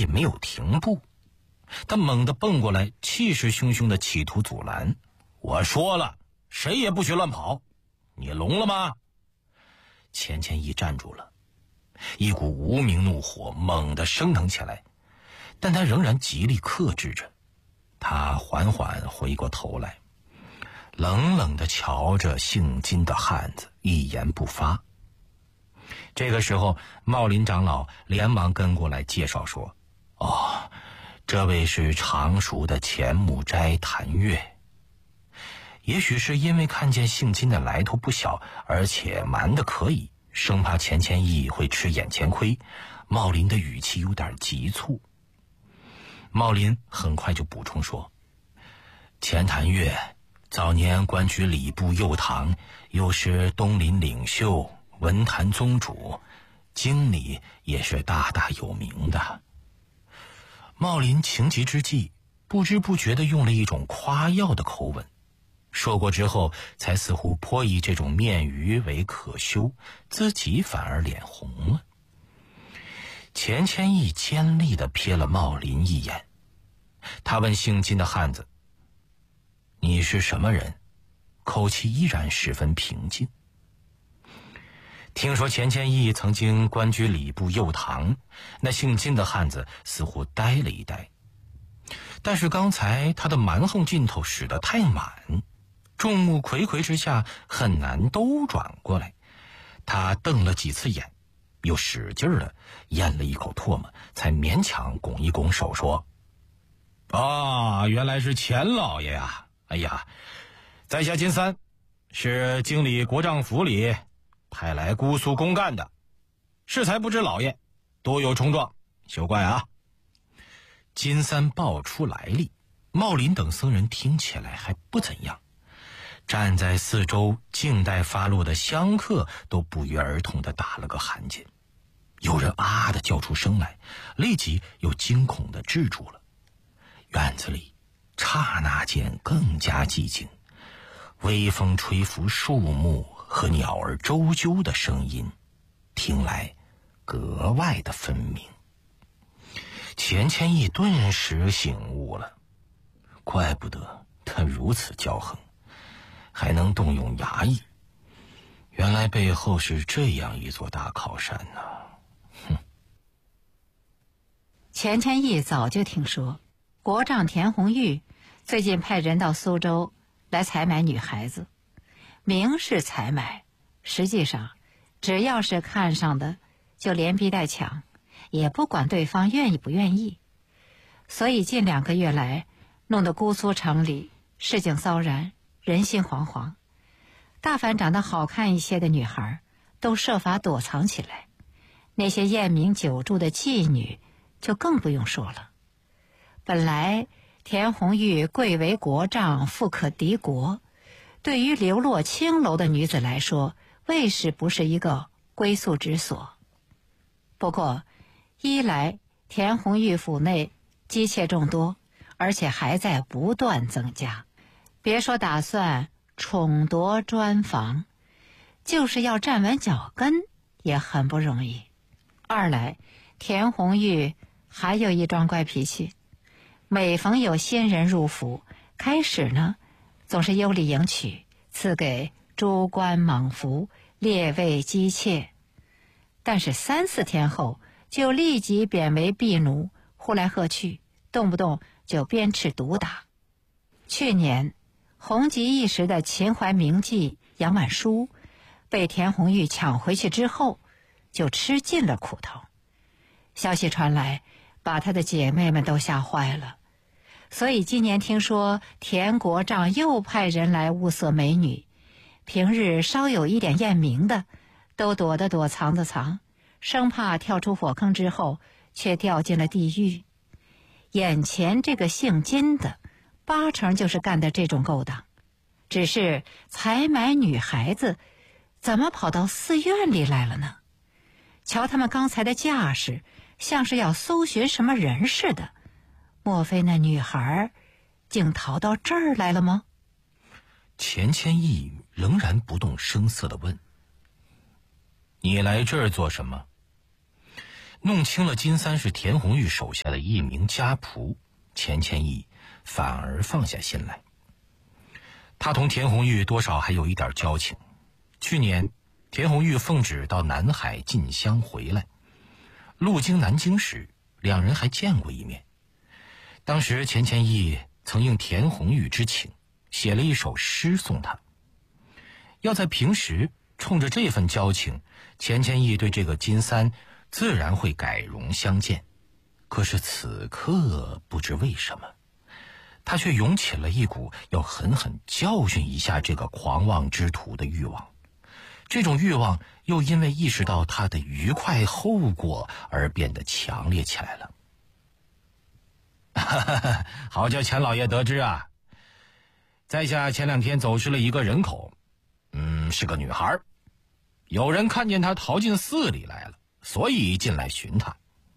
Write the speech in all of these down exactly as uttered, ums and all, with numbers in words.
义没有停步，他猛地蹦过来，气势汹汹地企图阻拦。我说了，谁也不许乱跑，你聋了吗？钱谦益站住了，一股无名怒火猛地升腾起来，但他仍然极力克制着。他缓缓回过头来，冷冷地瞧着姓金的汉子，一言不发。这个时候，茂林长老连忙跟过来介绍说：哦，这位是常熟的钱木斋谭月。也许是因为看见姓金的来头不小，而且瞒得可以，生怕钱谦益会吃眼前亏，茂林的语气有点急促。茂林很快就补充说：钱谭月早年官居礼部右堂，又是东林领袖，文坛宗主，经理也是大大有名的。茂林情急之际，不知不觉地用了一种夸耀的口吻，说过之后，才似乎颇以这种面鱼为可羞，自己反而脸红了。钱谦益尖利地瞥了茂林一眼，他问姓金的汉子：你是什么人？口气依然十分平静。听说钱谦益曾经官居礼部右堂，那姓金的汉子似乎呆了一呆，但是刚才他的蛮横劲头使得太满，众目睽睽之下很难兜转过来。他瞪了几次眼，又使劲的咽了一口唾沫，才勉强拱一拱手说：啊，原来是钱老爷呀！哎呀，在下金三，是经理国丈府里派来姑苏公干的，适才不知老爷多有冲撞，休怪啊。金三报出来历，茂林等僧人听起来还不怎样，站在四周静待发落的香客都不约而同地打了个寒噤，有人啊地叫出声来，立即又惊恐地制住了。院子里刹那间更加寂静，微风吹拂树木和鸟儿啁啾的声音听来格外的分明。钱谦益顿时醒悟了，怪不得他如此骄横，还能动用衙役，原来背后是这样一座大靠山呢、啊。哼！ 钱谦益早就听说国丈田红玉最近派人到苏州来采买女孩子，明是采买，实际上只要是看上的就连逼带抢，也不管对方愿意不愿意。所以近两个月来，弄得姑苏城里市井骚然，人心惶惶。大凡长得好看一些的女孩都设法躲藏起来，那些艳名久著的妓女就更不用说了。本来田红玉贵为国丈，富可敌国，对于流落青楼的女子来说，卫士不是一个归宿之所。不过一来田红玉府内姬妾众多，而且还在不断增加，别说打算宠夺专房，就是要站稳脚跟也很不容易。二来田红玉还有一桩怪脾气，每逢有新人入府，开始呢总是优礼迎娶，赐给诸官猛夫，列位姬妾，但是三四天后就立即贬为婢奴，呼来喝去，动不动就鞭笞毒打。去年红极一时的秦淮名妓杨婉舒被田红玉抢回去之后，就吃尽了苦头。消息传来，把她的姐妹们都吓坏了。所以今年听说田国丈又派人来物色美女，平日稍有一点艳名的都躲得躲藏的藏，生怕跳出火坑之后却掉进了地狱。眼前这个姓金的八成就是干的这种勾当，只是采买女孩子怎么跑到寺院里来了呢？瞧他们刚才的架势，像是要搜寻什么人似的，莫非那女孩竟逃到这儿来了吗？ 钱谦益仍然不动声色地问：你来这儿做什么？ 弄清了金三是田红玉手下的一名家仆，钱谦益反而放下心来。他同田红玉多少还有一点交情。去年田红玉奉旨到南海进香回来，路经南京时，两人还见过一面。当时钱谦益曾应田红玉之请，写了一首诗送他。要在平时冲着这份交情，钱谦益对这个金三自然会改容相见。可是此刻不知为什么，他却涌起了一股要狠狠教训一下这个狂妄之徒的欲望。这种欲望又因为意识到他的愉快后果而变得强烈起来了。好叫钱老爷得知啊，在下前两天走失了一个人口，嗯，是个女孩，有人看见她逃进寺里来了，所以进来寻她。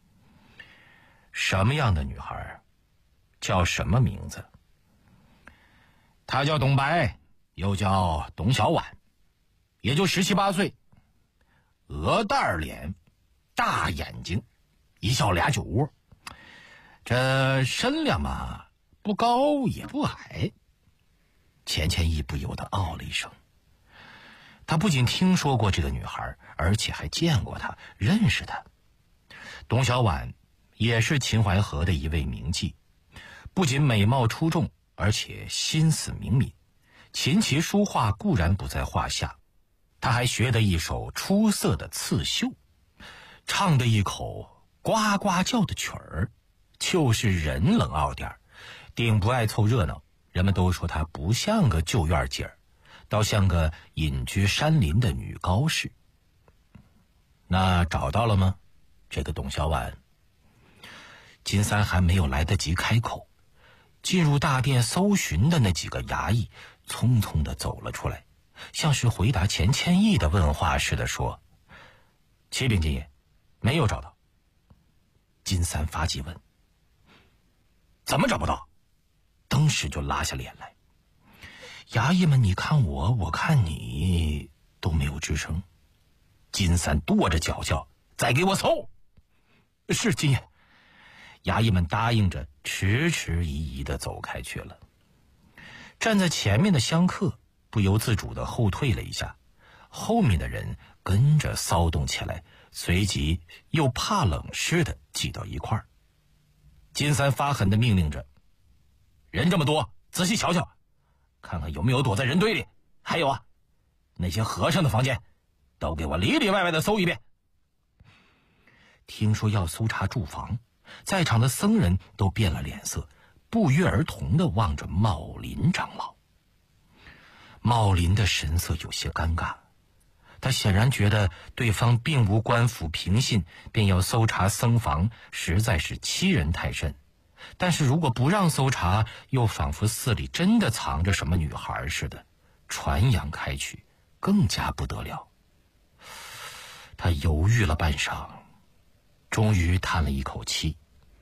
什么样的女孩？叫什么名字？她叫董白，又叫董小婉，也就十七八岁，鹅蛋脸，大眼睛，一笑俩酒窝。这身量嘛，不高也不矮。钱谦益不由得哦了一声。他不仅听说过这个女孩，而且还见过她，认识她。董小婉也是秦淮河的一位名妓，不仅美貌出众，而且心思灵敏，琴棋书画固然不在话下，她还学得一手出色的刺绣，唱得一口呱呱叫的曲儿，就是人冷傲点儿，顶不爱凑热闹。人们都说她不像个旧院姐儿，倒像个隐居山林的女高士。那找到了吗？这个董小婉。金三还没有来得及开口，进入大殿搜寻的那几个衙役匆匆地走了出来，像是回答钱谦益的问话似的说：启禀金爷，没有找到。金三发急问：怎么找不到？当时就拉下脸来。衙役们你看我，我看你，都没有吱声。金三跺着脚叫：再给我搜！是金爷。衙役们答应着，迟迟疑疑地走开去了。站在前面的香客不由自主地后退了一下，后面的人跟着骚动起来，随即又怕冷似的挤到一块儿。金三发狠地命令着：人这么多，仔细瞧瞧，看看有没有躲在人堆里。还有啊，那些和尚的房间都给我里里外外的搜一遍。听说要搜查住房，在场的僧人都变了脸色，不约而同地望着茂林长老。茂林的神色有些尴尬，他显然觉得对方并无官府凭信，便要搜查僧房，实在是欺人太甚。但是如果不让搜查，又仿佛寺里真的藏着什么女孩似的，传扬开去更加不得了。他犹豫了半晌，终于叹了一口气：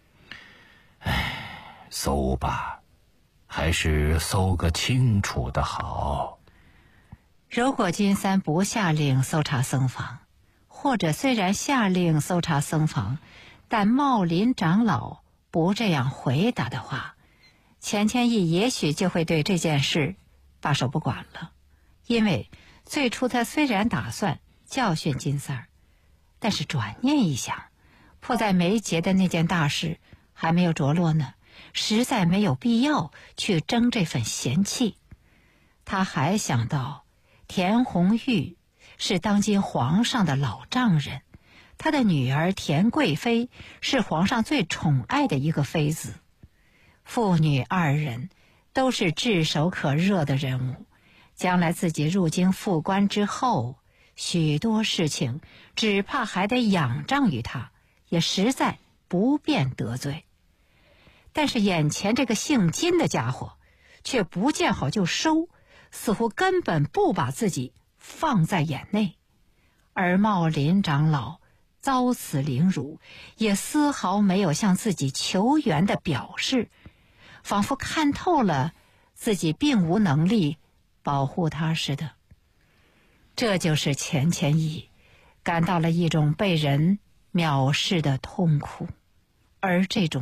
唉，搜吧，还是搜个清楚的好。 如果金三不下令搜查僧房，或者虽然下令搜查僧房，但茂林长老不这样回答的话，钱谦益也许就会对这件事罢手不管了。因为最初他虽然打算教训金三儿，但是转念一想，迫在眉睫的那件大事还没有着落呢，实在没有必要去争这份嫌弃。他还想到田红玉是当今皇上的老丈人，他的女儿田贵妃是皇上最宠爱的一个妃子，父女二人都是炙手可热的人物，将来自己入京复官之后，许多事情只怕还得仰仗于他，也实在不便得罪。但是眼前这个姓金的家伙却不见好就收，似乎根本不把自己放在眼内。而茂林长老遭此凌辱，也丝毫没有向自己求援的表示，仿佛看透了自己并无能力保护他似的。这就是钱谦益感到了一种被人藐视的痛苦，而这种